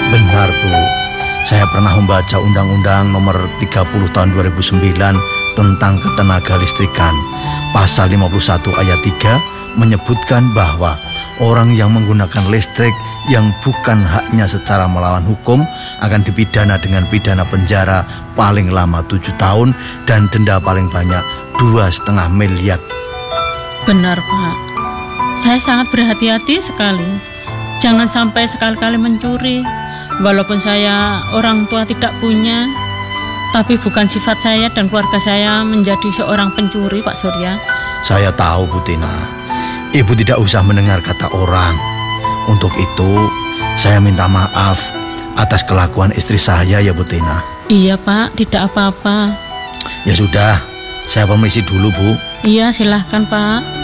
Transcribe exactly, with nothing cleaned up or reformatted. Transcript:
Benar, Bu. Saya pernah membaca Undang-Undang Nomor tiga puluh Tahun dua ribu sembilan tentang ketenaga listrikan. Pasal lima puluh satu ayat tiga menyebutkan bahwa orang yang menggunakan listrik yang bukan haknya secara melawan hukum akan dipidana dengan pidana penjara paling lama tujuh tahun dan denda paling banyak dua setengah miliar. Benar, Pak. Saya sangat berhati-hati sekali. Jangan sampai sekali-kali mencuri. Walaupun saya orang tua tidak punya, tapi bukan sifat saya dan keluarga saya menjadi seorang pencuri, Pak Surya. Saya tahu, Bu Tina. Ibu tidak usah mendengar kata orang. Untuk itu, saya minta maaf atas kelakuan istri saya ya, Bu Tina. Iya, Pak, tidak apa-apa. Ya sudah, saya permisi dulu, Bu. Iya, silahkan, Pak.